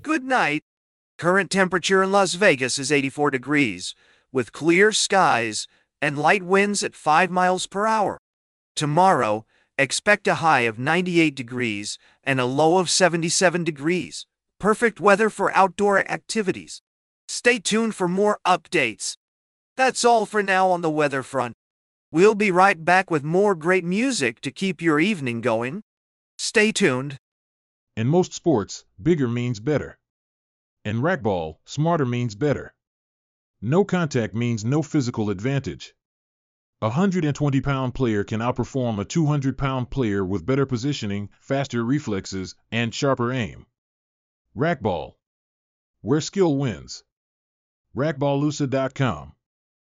Good night. Current temperature in Las Vegas is 84 degrees, with clear skies and light winds at 5 miles per hour. Tomorrow, expect a high of 98 degrees and a low of 77 degrees. Perfect weather for outdoor activities. Stay tuned for more updates. That's all for now on the weather front. We'll be right back with more great music to keep your evening going. Stay tuned. In most sports, bigger means better. In racquetball, smarter means better. No contact means no physical advantage. A 120-pound player can outperform a 200-pound player with better positioning, faster reflexes, and sharper aim. Racquetball, where skill wins. Racquetballusa.com